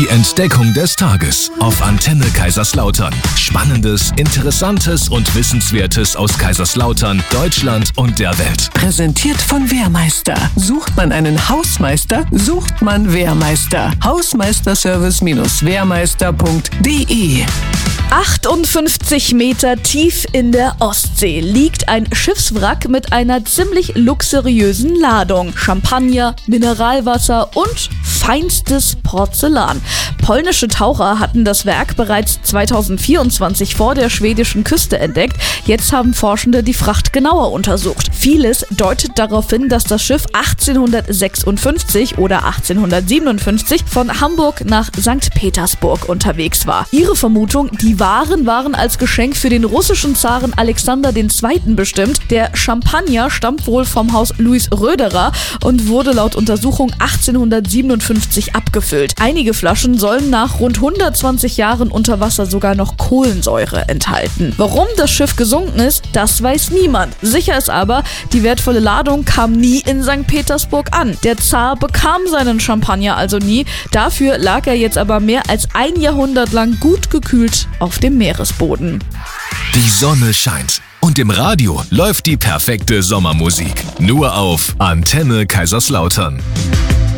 Die Entdeckung des Tages auf Antenne Kaiserslautern. Spannendes, Interessantes und Wissenswertes aus Kaiserslautern, Deutschland und der Welt. Präsentiert von Wehrmeister. Sucht man einen Hausmeister, sucht man Wehrmeister. Hausmeisterservice-wehrmeister.de. 58 Meter tief in der Ostsee liegt ein Schiffswrack mit einer ziemlich luxuriösen Ladung. Champagner, Mineralwasser und feinstes Porzellan. Polnische Taucher hatten das Werk bereits 2024 vor der schwedischen Küste entdeckt. Jetzt haben Forschende die Fracht genauer untersucht. Vieles deutet darauf hin, dass das Schiff 1856 oder 1857 von Hamburg nach St. Petersburg unterwegs war. Ihre Vermutung, die Waren waren als Geschenk für den russischen Zaren Alexander II. Bestimmt. Der Champagner stammt wohl vom Haus Louis Roederer und wurde laut Untersuchung 1857 abgefüllt. Einige Flaschen sollen nach rund 120 Jahren unter Wasser sogar noch Kohlensäure enthalten. Warum das Schiff gesunken ist, das weiß niemand. Sicher ist aber, die wertvolle Ladung kam nie in St. Petersburg an. Der Zar bekam seinen Champagner also nie. Dafür lag er jetzt aber mehr als ein Jahrhundert lang gut gekühlt auf dem Meeresboden. Die Sonne scheint und im Radio läuft die perfekte Sommermusik. Nur auf Antenne Kaiserslautern.